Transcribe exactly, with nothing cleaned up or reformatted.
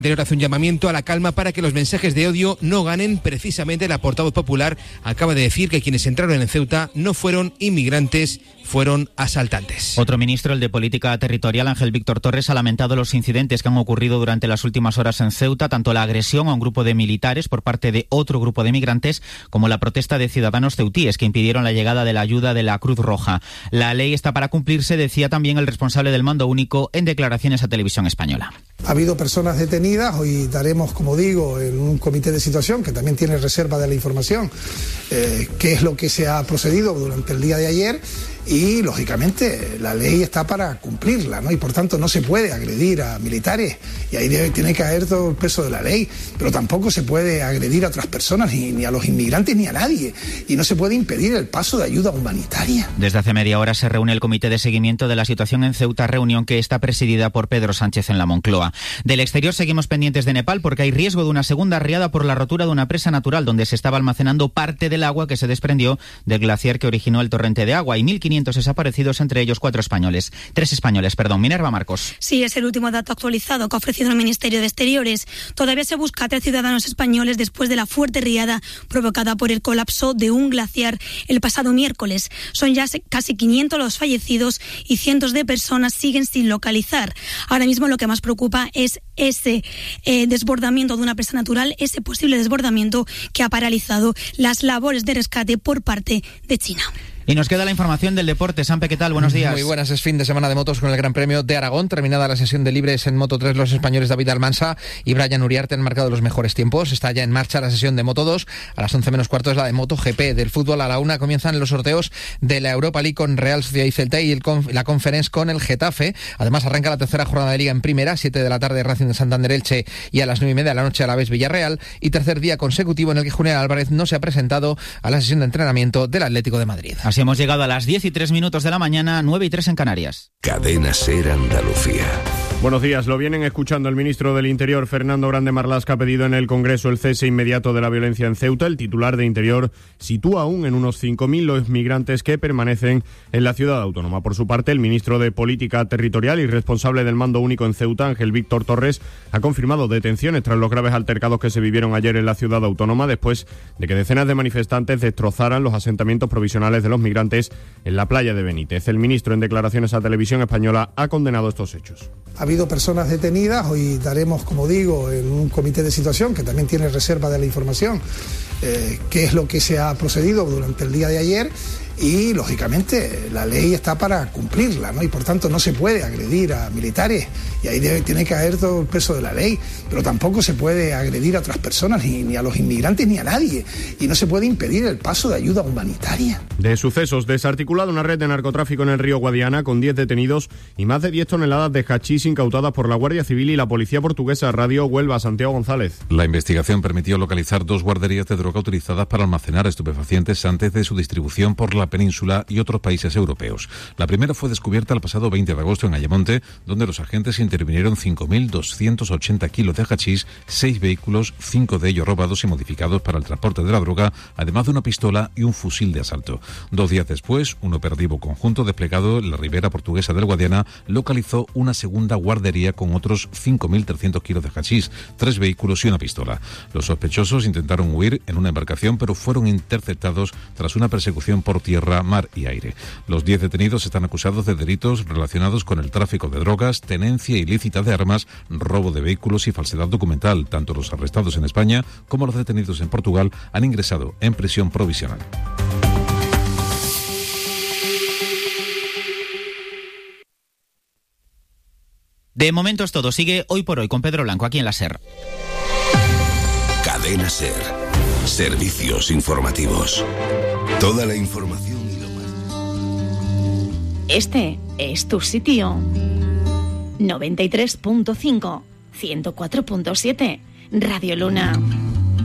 hace un llamamiento a la calma para que los mensajes de odio no ganen. Precisamente la portavoz popular acaba de decir que quienes entraron en Ceuta no fueron inmigrantes, fueron asaltantes. Otro ministro, el de Política Territorial, Ángel Víctor Torres, ha lamentado los incidentes que han ocurrido durante las últimas horas en Ceuta, tanto la agresión a un grupo de militares por parte de otro grupo de migrantes, como la protesta de ciudadanos ceutíes que impidieron la llegada de la ayuda de la Cruz Roja. La ley está para cumplirse, decía también el responsable del mando único en declaraciones a Televisión Española. Ha habido personas detenidas, hoy daremos, como digo, en un comité de situación que también tiene reserva de la información, eh, qué es lo que se ha procedido durante el día de ayer. Y, lógicamente, la ley está para cumplirla, ¿no? Y, por tanto, no se puede agredir a militares y ahí debe, tiene que caer todo el peso de la ley. Pero tampoco se puede agredir a otras personas, ni, ni a los inmigrantes, ni a nadie. Y no se puede impedir el paso de ayuda humanitaria. Desde hace media hora se reúne el Comité de Seguimiento de la Situación en Ceuta, reunión que está presidida por Pedro Sánchez en la Moncloa. Del exterior seguimos pendientes de Nepal porque hay riesgo de una segunda riada por la rotura de una presa natural donde se estaba almacenando parte del agua que se desprendió del glaciar que originó el torrente de agua. Y mil quinientos desaparecidos, entre ellos cuatro españoles. Tres españoles, perdón. Minerva Marcos. Sí, es el último dato actualizado que ha ofrecido el Ministerio de Exteriores. Todavía se busca a tres ciudadanos españoles después de la fuerte riada provocada por el colapso de un glaciar el pasado miércoles. Son ya casi quinientos los fallecidos y cientos de personas siguen sin localizar. Ahora mismo lo que más preocupa es ese eh, desbordamiento de una presa natural, ese posible desbordamiento que ha paralizado las labores de rescate por parte de China. Y nos queda la información del deporte. Sampe, ¿qué tal? Buenos días. Muy buenas, es fin de semana de motos con el Gran Premio de Aragón. Terminada la sesión de libres en Moto tres, los españoles David Almansa y Brian Uriarte han marcado los mejores tiempos. Está ya en marcha la sesión de Moto dos. A las once menos cuarto es la de Moto G P. Del fútbol a la una comienzan los sorteos de la Europa League con Real Sociedad y Celta y el conf- la Conference con el Getafe. Además arranca la tercera jornada de Liga en Primera, siete de la tarde Racing de Santander Elche y a las nueve y media de la noche Alavés Villarreal. Y tercer día consecutivo en el que Julián Álvarez no se ha presentado a la sesión de entrenamiento del Atlético de Madrid. Así hemos llegado a las diez y tres minutos de la mañana, nueve y tres en Canarias. Cadena SER Andalucía. Buenos días. Lo vienen escuchando. El ministro del Interior, Fernando Grande Marlaska, ha pedido en el Congreso el cese inmediato de la violencia en Ceuta. El titular de Interior sitúa aún en unos cinco mil los migrantes que permanecen en la ciudad autónoma. Por su parte, el ministro de Política Territorial y responsable del mando único en Ceuta, Ángel Víctor Torres, ha confirmado detenciones tras los graves altercados que se vivieron ayer en la ciudad autónoma después de que decenas de manifestantes destrozaran los asentamientos provisionales de los migrantes en la playa de Benítez. El ministro, en declaraciones a Televisión Española, ha condenado estos hechos. Ha habido personas detenidas, hoy daremos, como digo, en un comité de situación que también tiene reserva de la información, eh, qué es lo que se ha procedido durante el día de ayer. Y, lógicamente, la ley está para cumplirla, ¿no? Y, por tanto, no se puede agredir a militares y ahí debe, tiene que caer todo el peso de la ley. Pero tampoco se puede agredir a otras personas, ni, ni a los inmigrantes, ni a nadie. Y no se puede impedir el paso de ayuda humanitaria. De sucesos, desarticulada una red de narcotráfico en el río Guadiana con diez detenidos y más de diez toneladas de hachís incautadas por la Guardia Civil y la Policía Portuguesa. Radio Huelva, Santiago González. La investigación permitió localizar dos guarderías de droga utilizadas para almacenar estupefacientes antes de su distribución por la península y otros países europeos. La primera fue descubierta el pasado veinte de agosto en Ayamonte, donde los agentes intervinieron cinco mil doscientos ochenta kilos de hachís, seis vehículos, cinco de ellos robados y modificados para el transporte de la droga, además de una pistola y un fusil de asalto. Dos días después, un operativo conjunto desplegado en la ribera portuguesa del Guadiana localizó una segunda guardería con otros cinco mil trescientos kilos de hachís, tres vehículos y una pistola. Los sospechosos intentaron huir en una embarcación, pero fueron interceptados tras una persecución por tierra, mar y aire. Los diez detenidos están acusados de delitos relacionados con el tráfico de drogas, tenencia ilícita de armas, robo de vehículos y falsedad documental. Tanto los arrestados en España como los detenidos en Portugal han ingresado en prisión provisional. De momento es todo. Sigue Hoy por Hoy con Pedro Blanco aquí en la SER. Cadena SER. Servicios informativos. Toda la información y lo más. Este es tu sitio. noventa y tres punto cinco, ciento cuatro punto siete, Radio Luna.